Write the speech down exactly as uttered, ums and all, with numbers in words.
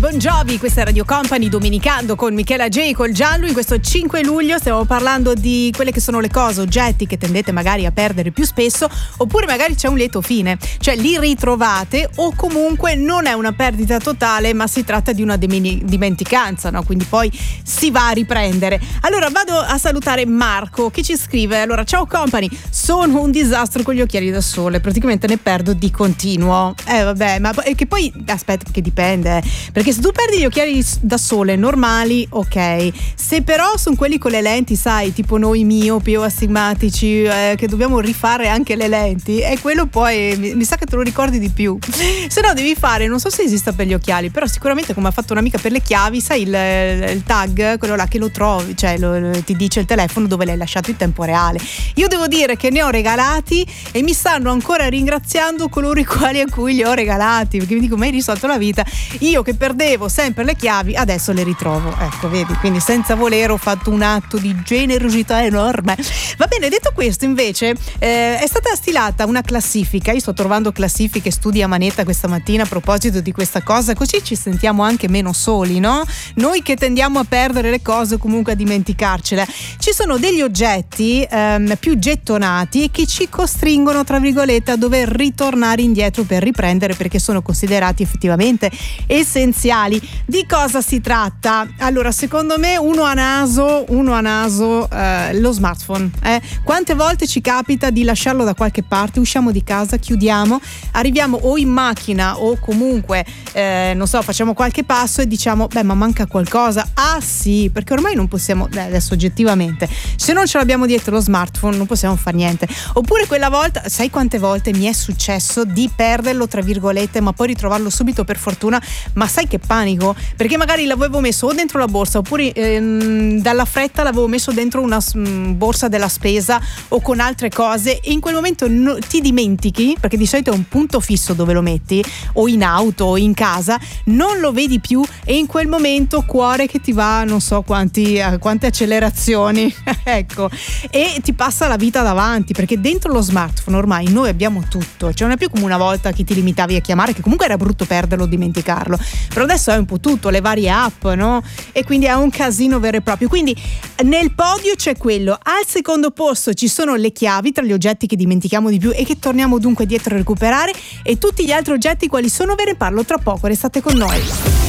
Bon Jovi, questa è Radio Company, Domenicando con Michela J, col Gianlu. In questo cinque luglio stiamo parlando di quelle che sono le cose, oggetti che tendete magari a perdere più spesso, oppure magari c'è un lieto fine, cioè li ritrovate o comunque non è una perdita totale, ma si tratta di una dimenticanza, no? Quindi poi si va a riprendere. Allora vado a salutare Marco che ci scrive: allora, ciao Company, sono un disastro con gli occhiali da sole, praticamente ne perdo di continuo. Eh vabbè, ma che poi aspetta, che dipende, perché se tu perdi gli occhiali da sole normali, ok, se però sono quelli con le lenti, sai, tipo noi miopi o astigmatici, eh, che dobbiamo rifare anche le lenti, e quello poi mi, mi sa che te lo ricordi di più. Se no devi fare, non so se esista per gli occhiali, però sicuramente, come ha fatto un'amica per le chiavi, sai il, il tag, quello là che lo trovi, cioè lo, ti dice il telefono dove l'hai lasciato in tempo reale. Io devo dire che ne ho regalati e mi stanno ancora ringraziando coloro i quali a cui li ho regalati, perché mi dico: ma hai risolto la vita. Io che perdevo sempre le chiavi, adesso le ritrovo, ecco, vedi, quindi senza volere ho fatto un atto di generosità enorme. Va bene, detto questo, invece eh, è stata stilata una classifica. Io sto trovando classifiche, studi a manetta questa mattina a proposito di questa cosa, così ci sentiamo anche meno soli, no? Noi che tendiamo a perdere le cose o comunque a dimenticarcele. Ci sono degli oggetti ehm, più gettonati che ci costringono, tra virgolette, a dover ritornare indietro per riprendere, perché sono considerati effettivamente essenziali. Di cosa si tratta? Allora, secondo me uno a naso, uno a naso eh, lo smartphone. Eh? Quante volte ci capita di lasciarlo da qualche parte, usciamo di casa, chiudiamo, arriviamo o in macchina o comunque eh, non so, facciamo qualche passo e diciamo: beh, ma manca qualcosa. Ah sì, perché ormai non possiamo, beh, adesso oggettivamente, se non ce l'abbiamo dietro lo smartphone non possiamo fare niente. Oppure quella volta, sai quante volte mi è successo di perderlo, tra virgolette, ma poi ritrovarlo subito, per fortuna. Ma sai che panico, perché magari l'avevo messo o dentro la borsa, oppure ehm, dalla fretta l'avevo messo dentro una mh, borsa della spesa o con altre cose, e in quel momento no, ti dimentichi, perché di solito è un punto fisso dove lo metti, o in auto o in casa, non lo vedi più, e in quel momento cuore che ti va non so quanti, eh, quante accelerazioni ecco, e ti passa la vita davanti, perché dentro lo smartphone ormai noi abbiamo tutto, cioè non è più come una volta che ti limitavi a chiamare, che comunque era brutto perderlo o dimenticarlo, però adesso è un po' tutto, le varie app, no? E quindi è un casino vero e proprio. Quindi nel podio c'è quello, al secondo posto ci sono le chiavi, tra gli oggetti che dimentichiamo di più e che torniamo dunque dietro a recuperare, e tutti gli altri oggetti quali sono, ve ne parlo tra poco, restate con noi.